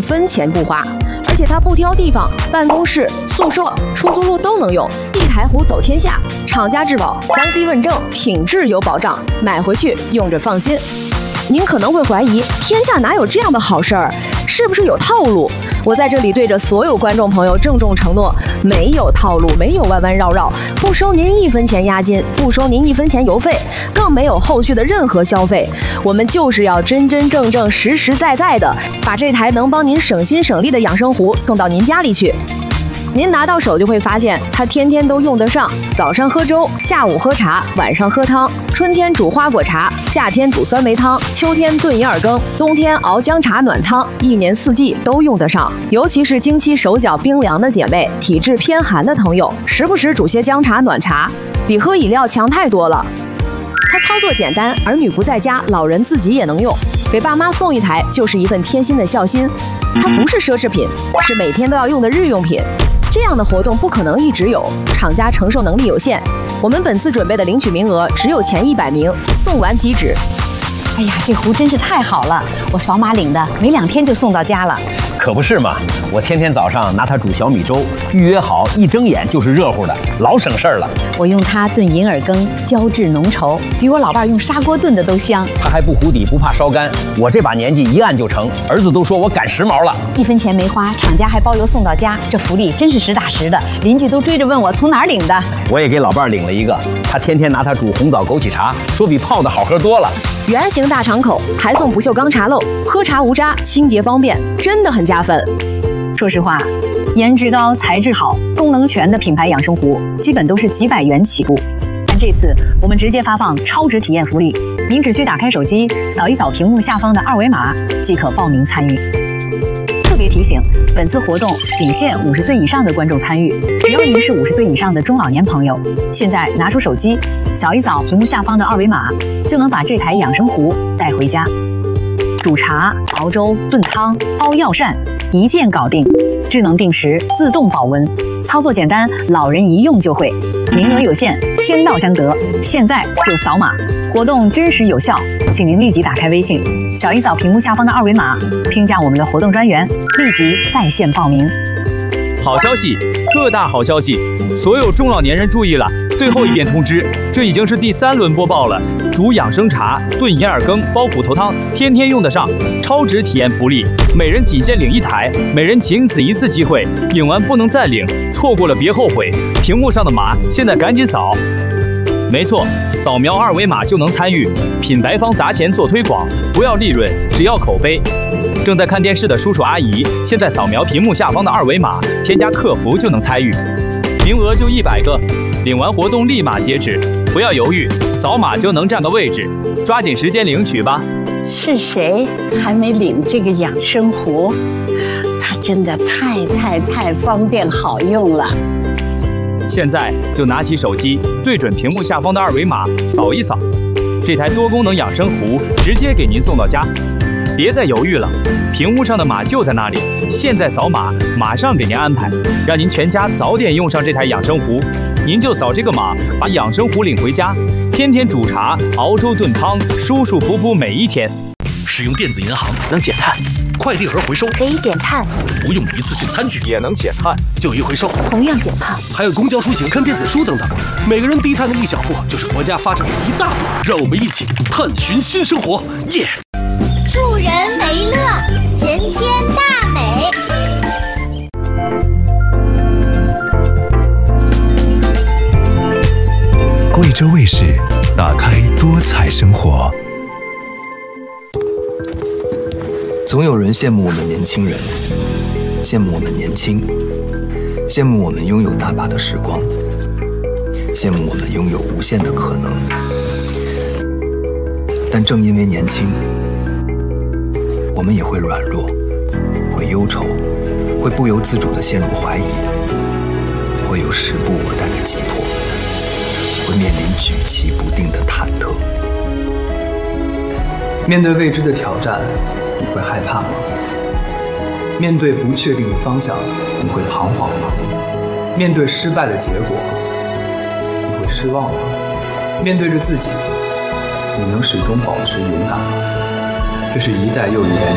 分钱不花。而且它不挑地方，办公室、宿舍、出租屋都能用。地台壶走天下，厂家质保，3C 问证，品质有保障，买回去用着放心。您可能会怀疑，天下哪有这样的好事儿？是不是有套路？我在这里对着所有观众朋友郑重承诺，没有套路，没有弯弯绕绕，不收您1分钱押金，不收您1分钱邮费，更没有后续的任何消费。我们就是要真真正正、实实在在的把这台能帮您省心省力的养生壶送到您家里去。您拿到手就会发现，它天天都用得上。早上喝粥，下午喝茶，晚上喝汤。春天煮花果茶，夏天煮酸梅汤，秋天炖银耳羹，冬天熬姜茶暖汤，一年四季都用得上。尤其是经期手脚冰凉的姐妹，体质偏寒的朋友，时不时煮些姜茶暖茶，比喝饮料强太多了。它操作简单，儿女不在家，老人自己也能用。给爸妈送一台就是一份贴心的孝心。它不是奢侈品，是每天都要用的日用品。这样的活动不可能一直有，厂家承受能力有限。我们本次准备的领取名额只有前100名，送完即止。 哎呀，这壶真是太好了，我扫码领的，没2天就送到家了。 可不是嘛，我天天早上拿它煮小米粥，预约好一睁眼就是热乎的，老省事儿了。 我用它炖银耳羹，胶质浓稠，比我老伴用砂锅炖的都香。 它还不糊底，不怕烧干。我这把年纪一按就成，儿子都说我赶时髦了。 1分钱没花，厂家还包邮送到家，这福利真是实打实的。邻居都追着问我从哪儿领的。 我也给老伴领了一个，他天天拿它煮红枣枸杞茶，说比泡的好喝多了。 圆形大敞口，还送不锈钢茶漏，喝茶无渣，清洁方便，真的很加分。 说实话，颜值高、材质好、功能全的品牌养生壶，基本都是几百元起步。但这次我们直接发放超值体验福利，您只需打开手机，扫一扫屏幕下方的2维码，即可报名参与。特别提醒，本次活动仅限50岁以上的观众参与，只要您是50岁以上的中老年朋友，现在拿出手机，扫一扫屏幕下方的2维码，就能把这台养生壶带回家。煮茶、熬粥、炖汤、煲药膳，一键搞定，智能定时，自动保温，操作简单，老人一用就会。名额有限，先到先得，现在就扫码，活动真实有效，请您立即打开微信，扫一扫屏幕下方的2维码，添加我们的活动专员，立即在线报名。 好消息，特大好消息！所有中老年人注意了，最后一遍通知，这已经是第3轮播报了。煮养生茶、炖银耳羹、煲骨头汤，天天用得上，超值体验福利，每人仅限领1台，每人仅此1次机会，领完不能再领，错过了别后悔。屏幕上的码，现在赶紧扫。没错，扫描2维码就能参与，品牌方砸钱做推广，不要利润，只要口碑。正在看电视的叔叔阿姨，现在扫描屏幕下方的2维码，添加客服就能参与，名额就100个，领完活动立马截止，不要犹豫，扫码就能占个位置，抓紧时间领取吧。 是谁还没领这个养生壶？它真的太方便好用了。 现在就拿起手机，对准屏幕下方的2维码，扫一扫，这台多功能养生壶直接给您送到家。别再犹豫了，屏幕上的码就在那里，现在扫码，马上给您安排，让您全家早点用上这台养生壶。您就扫这个码，把养生壶领回家，天天煮茶、熬粥、炖汤，舒舒服服每一天。 使用电子银行能减碳，快递盒回收可以减碳， 不用一次性餐具也能减碳， 旧衣回收同样减碳， 还有公交出行、看电子书等等，每个人低碳的一小步，就是国家发展的一大步。让我们一起探寻新生活，耶！ 助人为乐，人间大美。 贵州卫视，打开多彩生活。 总有人羡慕我们年轻人，羡慕我们年轻，羡慕我们拥有大把的时光，羡慕我们拥有无限的可能。但正因为年轻，我们也会软弱，会忧愁，会不由自主地陷入怀疑，会有时不我待的急迫，会面临举棋不定的忐忑。 面对未知的挑战，你会害怕吗？面对不确定的方向，你会彷徨吗？面对失败的结果，你会失望吗？面对着自己，你能始终保持勇敢吗？这是一代又一代